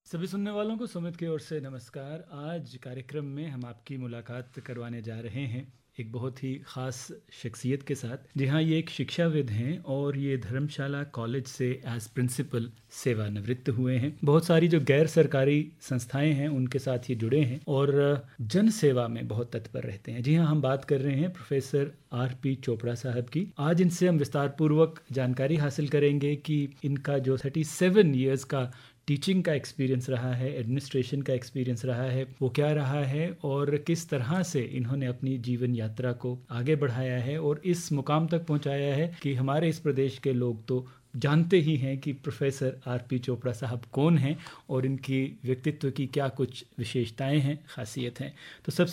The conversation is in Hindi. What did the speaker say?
सभी सुनने वालों को सुमित की ओर से नमस्कार। आज कार्यक्रम में हम आपकी मुलाकात करवाने जा रहे हैं एक बहुत ही ख़ास शख्सियत के साथ। जी हाँ, ये एक शिक्षाविद हैं और ये धर्मशाला कॉलेज से एज प्रिंसिपल सेवानिवृत्त हुए हैं। बहुत सारी जो गैर सरकारी संस्थाएं हैं उनके साथ ये जुड़े हैं और जन सेवा में बहुत तत्पर रहते हैं। जी हाँ, हम बात कर रहे हैं प्रोफेसर आर.पी. चोपड़ा साहब की। आज इनसे हम विस्तार पूर्वक जानकारी हासिल करेंगे कि इनका जो 37 ईयर्स का टीचिंग का एक्सपीरियंस रहा है, एडमिनिस्ट्रेशन का एक्सपीरियंस रहा है, वो क्या रहा है और किस तरह से इन्होंने अपनी जीवन यात्रा को आगे बढ़ाया है और इस मुकाम तक पहुंचाया है कि हमारे इस प्रदेश के लोग तो जानते ही हैं कि प्रोफेसर आर.पी. चोपड़ा साहब कौन हैं और इनकी व्यक्तित्व की क्या कुछ विशेषताएं हैं, खासियत हैं। तो सबसे